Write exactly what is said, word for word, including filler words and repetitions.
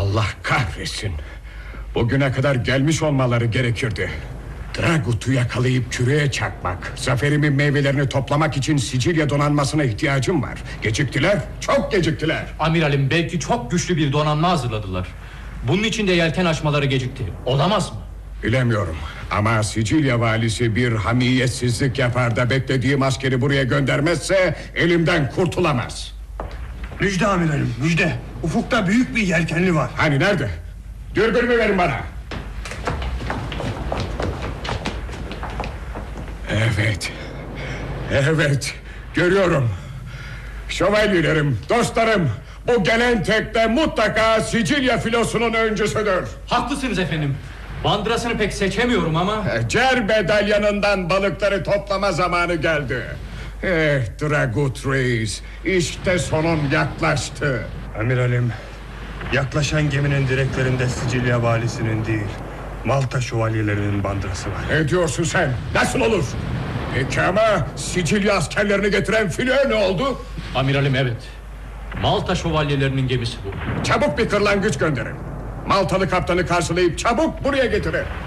Allah kahretsin. Bugüne kadar gelmiş olmaları gerekirdi. Dragut'u yakalayıp küreye çakmak, zaferimin meyvelerini toplamak için Sicilya donanmasına ihtiyacım var. Geciktiler, çok geciktiler. Amiralim, belki çok güçlü bir donanma hazırladılar. Bunun için de yelken açmaları gecikti. Olamaz mı? Bilemiyorum ama Sicilya valisi bir hamiyetsizlik yapar da beklediğim askeri buraya göndermezse elimden kurtulamaz. Müjde amiralim, müjde. Ufukta büyük bir yelkenli var. Hani nerede? Dürbünümü verin bana. Evet. Evet, görüyorum. Şövalyelerim, dostlarım, bu gelen tekne mutlaka Sicilya filosunun öncüsüdür. Haklısınız efendim. Bandırasını pek seçemiyorum ama... Cerbe dalyanından balıkları toplama zamanı geldi. Eh Dragut Reis, işte sonun yaklaştı. Amiralim, yaklaşan geminin direklerinde Sicilya valisinin değil, Malta şövalyelerinin bandırası var. Ne diyorsun sen? Nasıl olur? Peki ama Sicilya askerlerini getiren filo ne oldu? Amiralim, evet. Malta şövalyelerinin gemisi bu. Çabuk bir kırlangıç gönderin. Maltalı kaptanı karşılayıp çabuk buraya getirin.